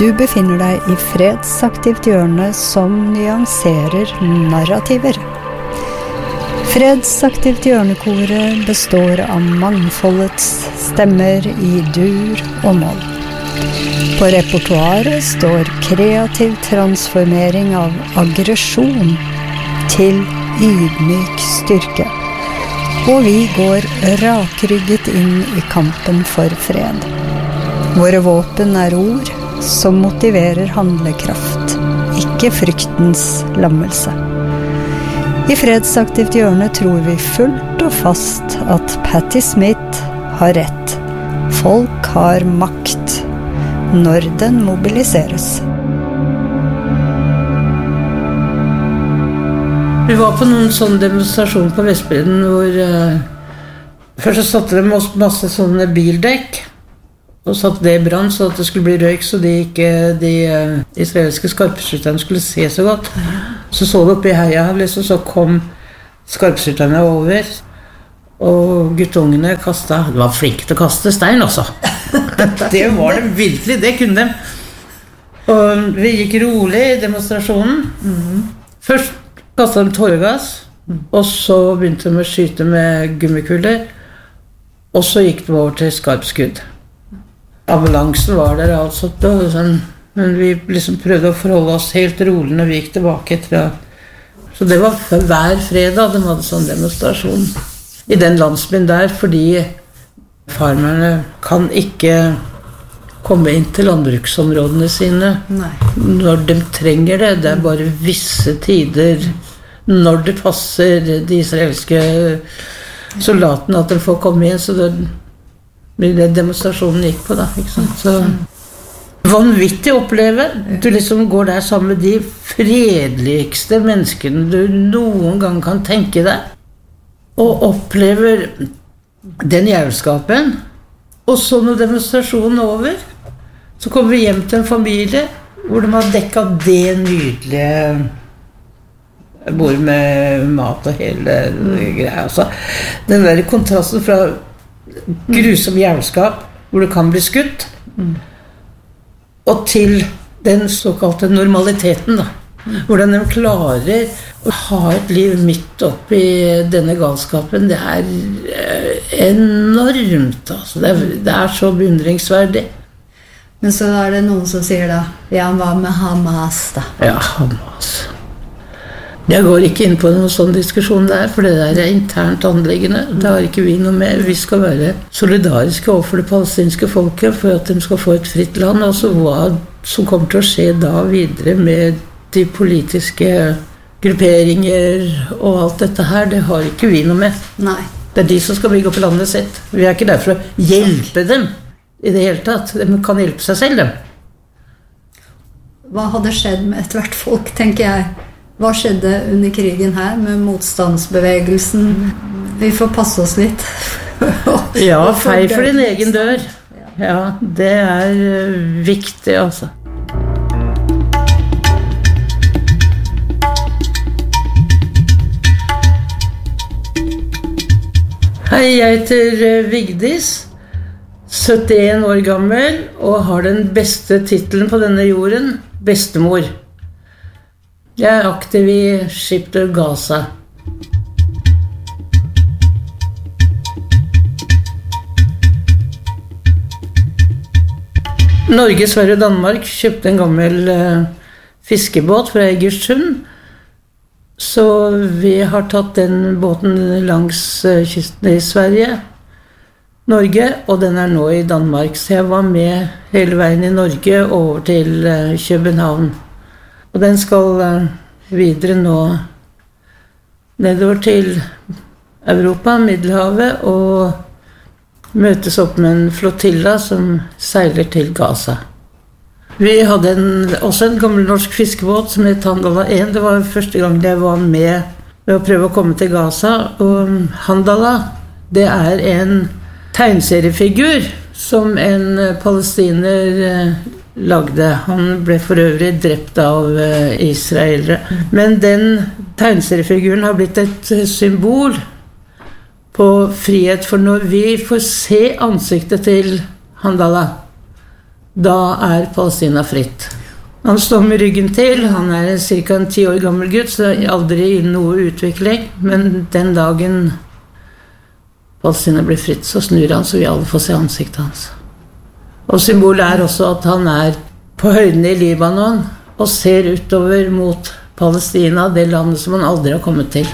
Du befinner deg i fredsaktivt hjørne som nyanserer narrativer. Fredsaktivt hjørnekoret består av mangfoldets stemmer i dur og moll. På repertoaret står kreativ transformering av aggresjon til ydmyk styrke. Og vi går rakrygget inn i kampen for fred. Våre våpen er ord som motiverer handlekraft, ikke fryktens lammelse. I fredsaktivt hjørne tror vi fullt og fast at Patti Smith har rett. Folk har makt når den mobiliseres. Vi var på noen sånne demonstrasjoner på Vestbredden hvor først så satte de masse sånne bildekk og satte det i brann så at det skulle bli røyk så de israelske skarpskytterne skulle se så godt. Så det oppe i heia liksom, så kom skarpskytterne over og guttungene kastet, de var flinke til å kaste stein også. Det var det virkelig, det kunne de. Og vi gikk rolig i demonstrasjonen. Først kastet de tåregass, og så begynte de å skyte med gummikuler, og så gikk de over til skarpskudd. Ambulansen var der altså, men vi liksom prøvde å forholde oss helt rolig når vi gikk tilbake så det var hver fredag de hadde sånn demonstrasjon i den landsbyen der, fordi farmerne kan ikke komme inn til landbruksområdene sine. Nei. Når de trenger det. Det er bare visse tider når det passer de israelske soldatene at de får komme inn, så det demonstrasjonen gikk på da, ikke sant? Så vanvittig å oppleve. Du liksom går der sammen med de fredeligste menneskene du noen gang kan tenke deg, og opplever den jævelskapen. Og så når demonstrasjonen er over, så kommer vi hjem til en familie hvor de har dekket det nydelige bordet med mat og hele greia. Altså, den der kontrasten fra grusom jævelskap hvor du kan bli skutt og til den såkalte normaliteten da. Hvordan de klarer å ha et liv midt oppi denne galskapen, det er enormt altså. Det er så beundringsverdig. Men så er det noen som sier da, ja, hva med Hamas da? Ja, Hamas. Jeg går ikke inn på noen sånn diskusjon der, for det der er internt anliggende. Det har ikke vi noe med. Vi skal være solidariske overfor det palestinske folket for at de skal få et fritt land. Og så hva som kommer til å skje da videre med de politiske grupperinger og alt dette her, det har ikke vi noe med. Nei. Det er de som skal bygge opp landet sitt. Vi er ikke der for å hjelpe dem i det hele tatt. De kan hjelpe seg selv, dem. Hva hadde skjedd med et hvert folk, tenker jeg? Hva skjedde under krigen her med motstandsbevegelsen? Vi får passe oss litt. Ja, fei for din egen dør. Ja, det er viktig, altså. Hei, jeg heter Vigdis, 71 år gammel, og har den beste titelen på denne jorden, bestemor. Jeg er aktiv i Ship-to Gaza. Norge, Sverige og Danmark kjøpte en gammel fiskebåt fra Egersund. Så vi har tatt den båten langs kysten i Sverige, Norge, og den er nå i Danmark. Så jeg var med hele veien i Norge over til København. Og den skal videre nå nedover til Europa, Middelhavet, og møtes opp med en flotilla som seiler til Gaza. Vi hadde også en gammel norsk fiskebåt som het Handala 1. Det var første gang jeg var med å prøve å komme til Gaza. Og Handala, det er en tegneseriefigur som en palestiner lagde. Han ble for øvrig drept av israelere. Men den tegneseriefiguren har blitt et symbol på frihet, for når vi får se ansiktet til Handala, da Palestina fritt. Han står med ryggen til, han cirka en 10 år gammel gutt, så aldri i noe utvikling, men den dagen Palestina blir fritt, så snur han, så vi alle får se ansiktet hans. Og symbolet også at han på høyden i Libanon, og ser utover mot Palestina, det landet som han aldri har kommet til.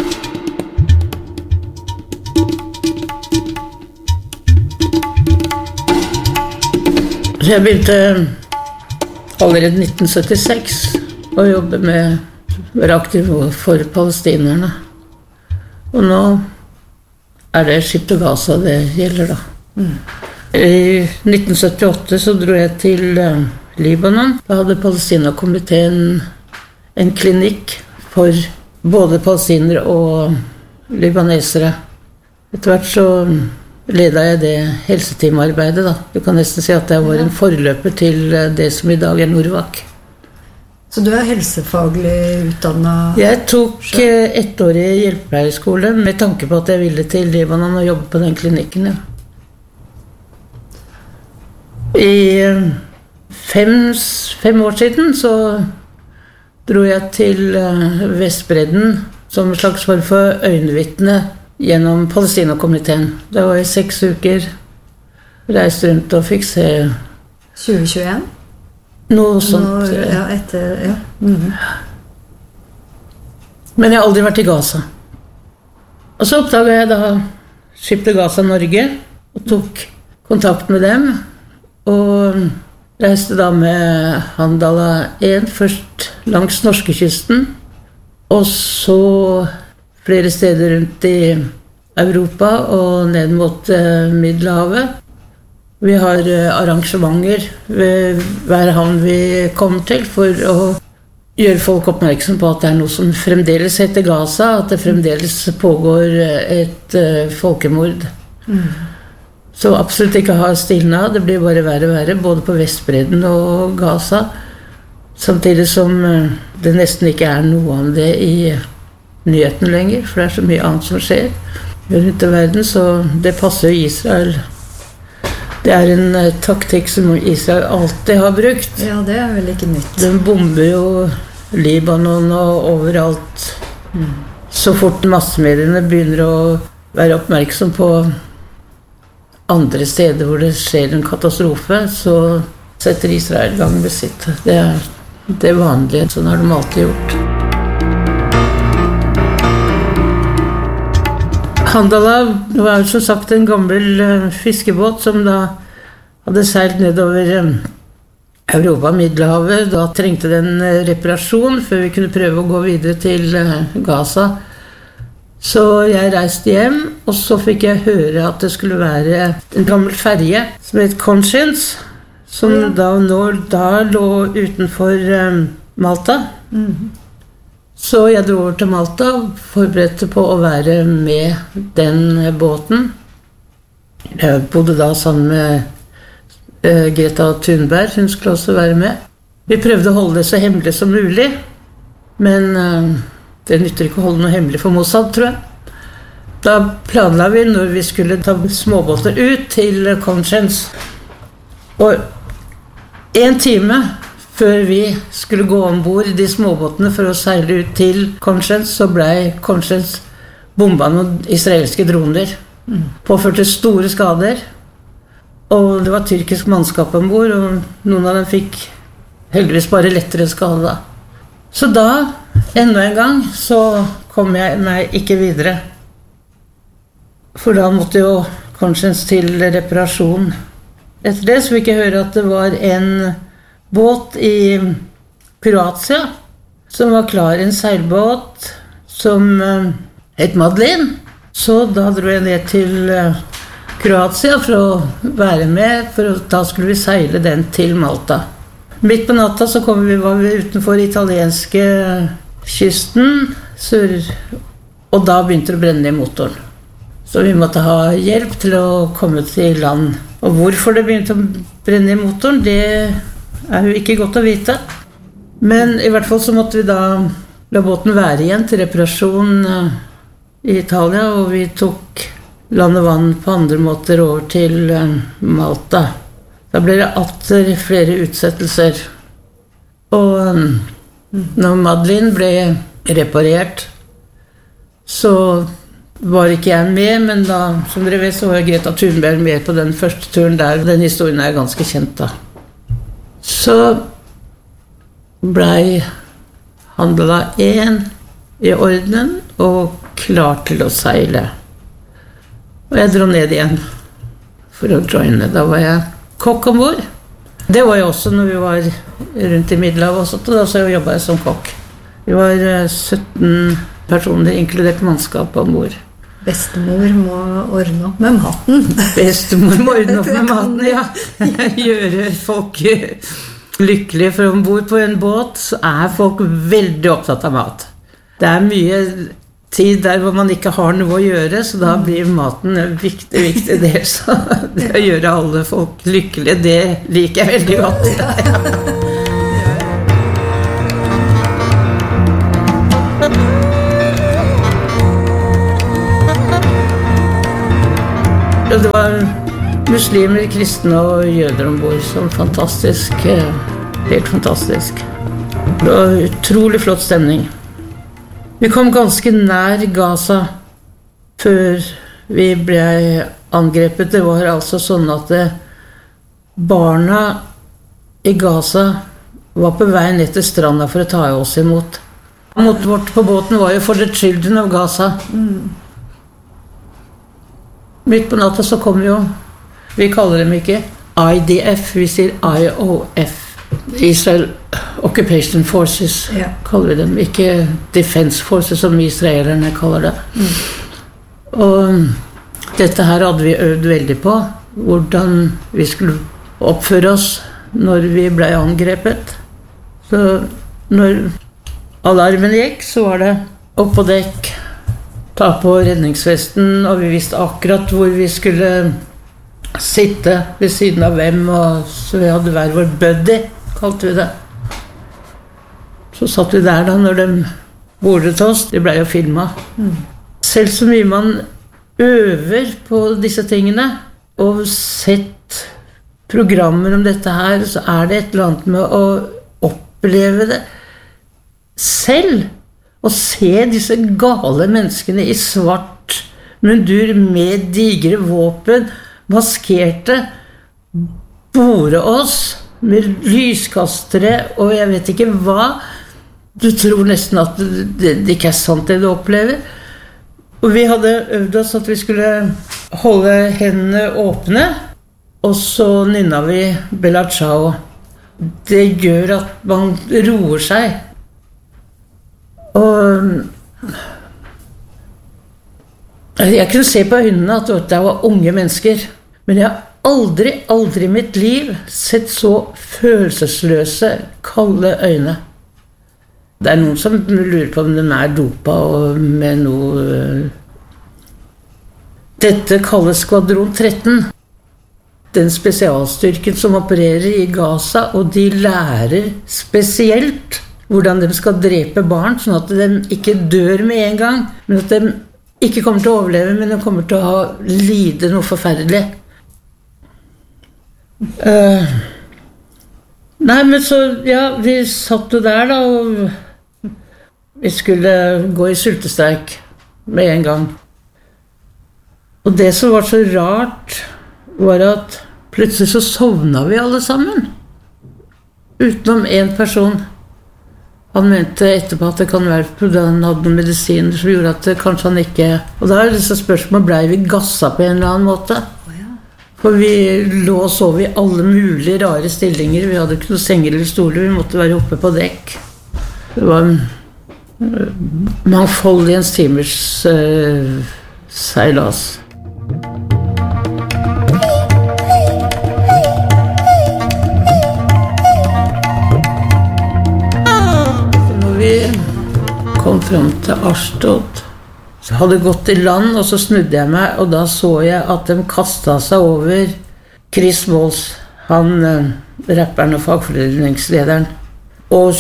Så jeg begynte allerede 1976 å jobbe være aktiv for palestinerne. Og nå det Egypt og Gaza det gjelder da. I 1978 så dro jeg til Libanon. Da hadde Palestina-komiteen en klinikk for både palestinere og libanesere. Etter hvert så ledet jeg det helseteamarbeidet da. Du kan nesten si at jeg var en forløper til det som i dag Norvac. Så du helsefaglig utdannet? Jeg tok 1-årig hjelpepleierskole med tanke på at jeg ville til Libanon og jobbe på den klinikken. Ja. I 5 år siden så dro jeg til Vestbredden som en slags form for øyenvitne gjennom Palestina-komiteen. Det var i 6 uker, reiste rundt og fikk se 2021? Noe sånt. Ja, etter, ja. Men jeg har aldri vært i Gaza. Og så oppdaget jeg da Skipte Gaza Norge og tok kontakt med dem og reiste da med Handala 1 først langs norskekysten og så flere steder rundt i Europa og ned mot Middelhavet. Vi har arrangementer ved hver havn vi kommer til for å gjøre folk oppmerksom på at det noe som fremdeles heter Gaza, at det fremdeles pågår et folkemord. Så absolutt ikke ha stilnet, det blir bare verre og verre, både på Vestbredden og Gaza, samtidig som det nesten ikke noe om det i nyheten lenger, for det så mye annet som skjer rundt i verden, så det passer jo Israel. Det en taktikk som Israel alltid har brukt. Ja, det vel ikke nytt. De bomber jo Libanon og overalt. Så fort massemediene begynner å være oppmerksom på andre steder hvor det skjer en katastrofe, så setter Israel i gang med sitt. Det vanlige, sånn har de alltid gjort. Handala var som sagt en gammel fiskebåt som da hadde seilt nedover Europa, Middelhavet. Da trengte den reparasjon før vi kunne prøve å gå videre til Gaza. Så jeg reiste hjem, og så fikk jeg høre at det skulle være en gammel ferje som het Conscience, som da lå utenfor Malta. Så jeg dro over til Malta og forberedte på å være med den båten. Jeg bodde da sammen med Greta Thunberg, hun skulle også være med. Vi prøvde å holde det så hemmelig som mulig, men det nytter ikke å holde noe hemmelig for Mossad, tror jeg. Da planla vi når vi skulle ta småbåter ut til Conscience. Og 1 time før vi skulle gå ombord de småbåtene for å seile ut til Conscience, så ble Conscience bombet av noen israelske droner. Påførte store skader. Og det var tyrkisk mannskap ombord, og noen av dem fikk heldigvis bare lettere skade. Så da, enda en gang, så kom jeg meg ikke videre. For da måtte jo Conscience til reparasjon. Etter det så fikk jeg høre at det var en båt i Kroatia som var klar, en seilbåt som het Madeleine. Så da dro jeg ned til Kroatia for å være med, for da skulle vi seile den til Malta. Midt på natta så var vi utenfor italienske kysten, og da begynte det å brenne i motoren. Så vi måtte ha hjelp til å komme til land. Og hvorfor det begynte å brenne i motoren, det jo ikke godt å vite. Men i hvert fall så måtte vi da la båten være igjen til reparasjon i Italia, og vi tok land og vann på andre måter over til Malta. Da ble det atter flere utsettelser. Og når Madeleine ble reparert, så var ikke jeg med, men da, som dere vet, så var Greta Thunberg med på den første turen der. Den historien er ganske kjent da. Så ble handla 1 i orden og klar til å seile. Og jeg dro ned igjen for å joine. Da var jeg kokk ombord. Det var jeg også når vi var rundt i Middelhavet, og da så jobbet jeg som kokk. Vi var 17 personer, inkludert mannskap ombord. Bestemor må ordne opp med maten. Bestemor må ordne opp med maten, ja. Gjøre folk lykkelige, for ombord på en båt så er folk veldig opptatt av mat. Det er mye tid der hvor man ikke har noe å gjøre, så da blir maten en viktig del. Så det å gjøre alle folk lykkelige, det liker jeg veldig godt. Det var muslimer, kristne og jøder ombord, som fantastisk, helt fantastisk. Det var utrolig flott stemning. Vi kom ganske nær Gaza før vi ble angrepet. Det var altså sånn at barna i Gaza var på vei ned til stranda for å ta oss imot. Mottoet vårt på båten var jo "For the children of Gaza". Midt på natta så kom jo, vi kaller dem ikke IDF, vi sier IOF. Israel Occupation Forces, kaller vi dem. Ikke Defense Forces, som israelerne kaller det. Og dette her hadde vi øvd veldig på, hvordan vi skulle oppføre oss når vi ble angrepet. Så når alarmen gikk, så var det opp på dekk, ta på redningsvesten, og vi visste akkurat hvor vi skulle sitte ved siden av hvem, og så vi hadde hver vår buddy, kalte vi det. Så satt vi der da når de bordet oss, det ble jo filmet. Selv så mye man øver på disse tingene, og sett programmer om dette her, så er det et eller annet med å oppleve det selv. Å se disse gale menneskene i svart mundur med digre våpen, maskerte, bore oss med lyskastere, og jeg vet ikke hva. Du tror nesten at det ikke er sant det du opplever. Og vi hadde øvd oss at vi skulle holde hendene åpne, og så nynnet vi Bella Ciao. Det gjør at man roer seg. Og jeg kunne se på øynene at det var unge mennesker, men jeg har aldri i mitt liv sett så følelsesløse, kalde øyne. Det er noen som lurer på om de er dopa og med noe. Dette kalles Skvadron 13. Den spesialstyrken som opererer i Gaza, og de lærer spesielt hvordan de skal drepe barn, sånn at de ikke dør med en gang, men at de ikke kommer til å overleve, men de kommer til å lide noe forferdelig. Nei, men så, ja, vi satt jo der da, og vi skulle gå i sultestreik med en gang. Og det som var så rart, var at plutselig så sovnet vi alle sammen, utenom en person. Han mente etterpå at det kan være fordi han hadde noen medisiner som gjorde at kanskje han ikke. Og da er disse spørsmålene, ble vi gasset på en eller annen måte. For vi lå og sov i alle mulige rare stillinger. Vi hadde ikke noen senger eller stoler, vi måtte være oppe på dekk. Det var mangfoldighens timers seilas. Kom frem til Ashdod, så hadde gått i land, og så snudde jeg meg, og da så jeg at de kastet seg over Chris Walls, han rapperen og fagforeningslederen, og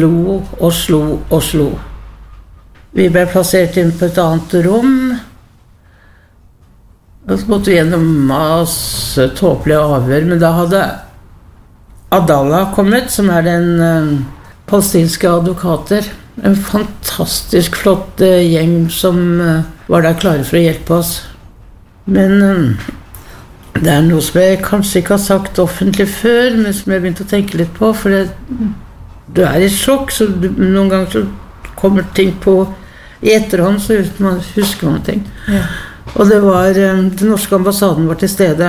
slo. Vi ble plassert inn på et annet rom, Og så måtte vi gjennom masse tåpelige avhør, men da hadde Adallah kommet, som den palestinske advokater. En fantastisk flott gjeng som var der klare for å hjelpe oss. Men det noe som jeg kanskje ikke har sagt offentlig før, men som jeg begynte å tenke litt på, for du i sjokk, så noen ganger så kommer ting på i etterhånd, så husker man ting. Ja. Og det var, den norske ambassaden var til stede,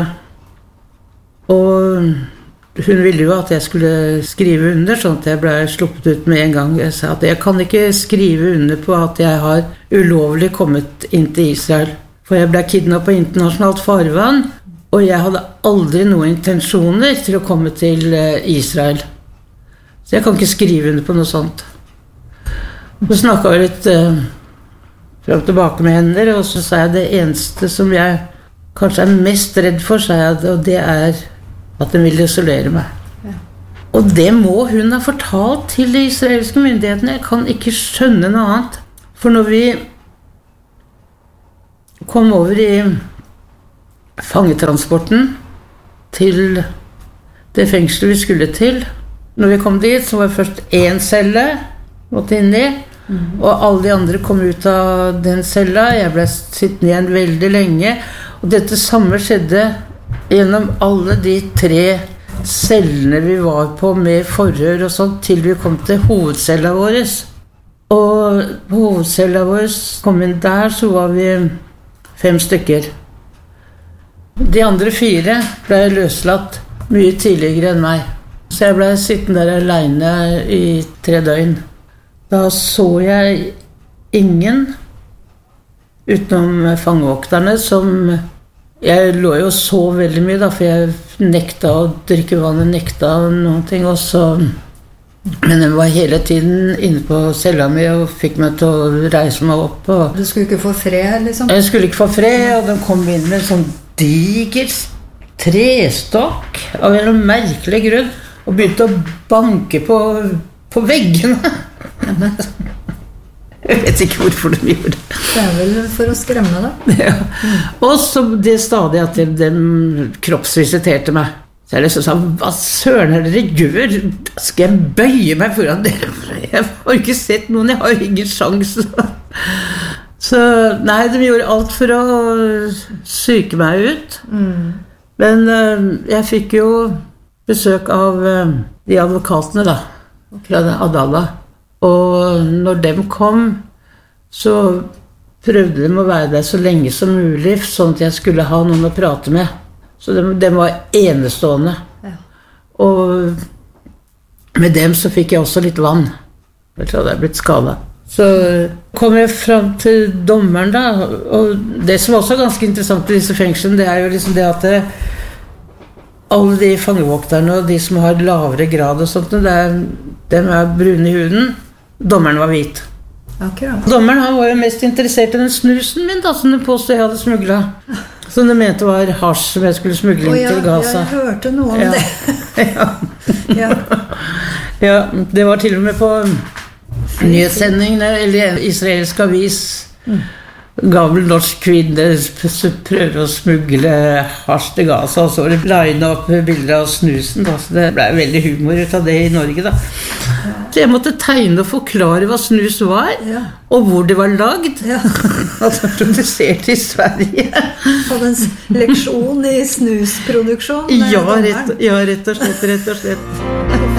og hun ville jo at jeg skulle skrive under, sånn at jeg ble sluppet ut med en gang. Jeg sa at jeg kan ikke skrive under på at jeg har ulovlig kommet inn til Israel, for jeg ble kidnappet på internasjonalt farvann, og jeg hadde aldri noen intensjoner til å komme til Israel. Så jeg kan ikke skrive under på noe sånt. Så snakket jeg litt frem tilbake med henne, og så sa jeg det eneste som jeg kanskje mest redd for, sa jeg, og det at den vil isolere meg. Ja. Og det må hun ha fortalt til de israelske myndighetene. Jeg kan ikke skjønne noe annet. For når vi kom over i fangetransporten til det fengselet vi skulle til, når vi kom dit, så var det først en celle måtte inn i, og alle de andre kom ut av den cella. Jeg ble sittende igjen veldig lenge, og dette samme skjedde gjennom alle de 3 cellene vi var på med forhør og sånt, til vi kom til hovedcella vår. Og på hovedcella vår kom inn der, så var vi 5 stykker. De andre 4 ble løslatt mye tidligere enn meg. Så jeg ble sittende der alene i 3 døgn. Da så jeg ingen utenom fangevokterne som... Jeg lå jo så veldig mye da, for jeg nekta å drikke vann, nekta noen ting også. Men jeg var hele tiden inne på cella mi og fikk meg til å reise meg opp. Du skulle ikke få fred, liksom? Jeg skulle ikke få fred, og de kom inn med en sånn diger trestokk av en merkelig grunn, og begynte å banke på veggene. Jeg vet ikke hvorfor de gjorde det. Det vel for å skremme deg. Ja. Og så det stadig at de kroppsvisiterte meg. Så jeg liksom sa, hva søren dere gjør? Skal jeg bøye meg foran dere? Jeg har ikke sett noen, jeg har ingen sjans. Så nei, de gjorde alt for å syke meg ut. Men jeg fikk jo besøk av de advokatene da, fra Adallah. Og når de kom, så prøvde de å være der så lenge som mulig, sånn at jeg skulle ha noen å prate med. Så de var enestående. Ja. Og med dem så fikk jeg også litt vann. Jeg tror jeg blitt skadet. Så kom jeg frem til dommeren da, og det som også er ganske interessant i disse fengslene, det jo liksom det at alle de fangevokterne og de som har lavere grad og sånt, de brune i huden. Dommeren var hvit. Akkurat. Dommeren han var jo mest interessert i den snusen min da, som de påstod jeg hadde smuglet. Som de mente var hasj som jeg skulle smugle inn til Gaza. Jeg hørte noe om det. Ja. Ja, det var til og med på nyhetssending, eller israelsk avis. Gammel norsk kvinne prøver å smugle hasj til Gaza, og så var det line opp bilder av snusen da, så det ble veldig humor ut av det i Norge da. Så jeg måtte tegne og forklare hva snus var, og hvor det var lagd. At det var produsert i Sverige. Hadde en leksjon i snusproduksjon. Ja, rett og slett.